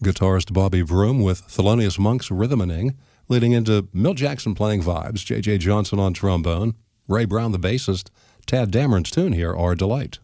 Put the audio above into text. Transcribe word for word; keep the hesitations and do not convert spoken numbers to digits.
Guitarist Bobby Vroom with Thelonious Monk's Rhythmaning, leading into Milt Jackson playing vibes, J J Johnson on trombone, Ray Brown the bassist, Tad Dameron's tune here, Our Delight.